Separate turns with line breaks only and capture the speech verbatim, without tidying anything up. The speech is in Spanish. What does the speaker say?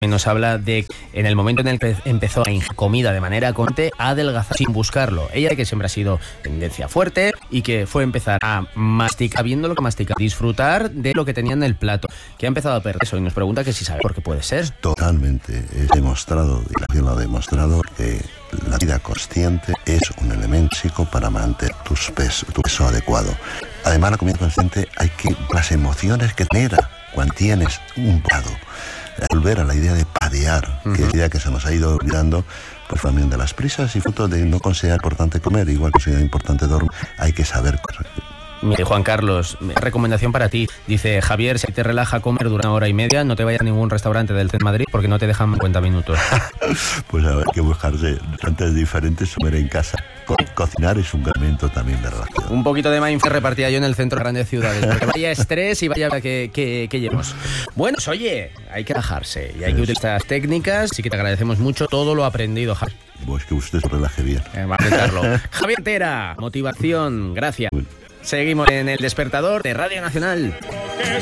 Nos habla de en el momento en el que empezó a ingerir comida de manera constante, a adelgazar sin buscarlo. Ella, que siempre ha sido tendencia fuerte y que fue empezar a masticar, viendo lo que mastica, disfrutar de lo que tenía en el plato, que ha empezado a perder eso y nos pregunta que si sabe por qué puede ser.
Totalmente. Es demostrado, y la ciencia lo ha demostrado, que la vida consciente es un elemento básico para mantener tus peso, tu peso adecuado. Además, la comida consciente hay que las emociones que genera cuando tienes un plato. Volver a la idea de padear, uh-huh. que es la idea que se nos ha ido olvidando, pues también de las prisas y fruto de no considerar importante comer, igual que considerar importante dormir, hay que saber comer.
Mire, Juan Carlos, recomendación para ti. Dice Javier, si te relaja comer durante una hora y media, no te vayas a ningún restaurante del centro de Madrid porque no te dejan cincuenta minutos.
Pues a ver, hay que buscarse restaurantes diferentes, comer en casa. Co- cocinar es un elemento también de relación.
Un poquito de mindfulness repartía yo en el centro de grandes ciudades, porque vaya estrés y vaya que, que, que llevamos. Bueno, pues, oye, hay que relajarse y hay que utilizar estas técnicas, así que te agradecemos mucho todo lo aprendido, Javier.
Pues que usted se relaje bien.
Eh, va a intentarlo. Javier Tera, motivación, gracias. Seguimos en El Despertador de Radio Nacional.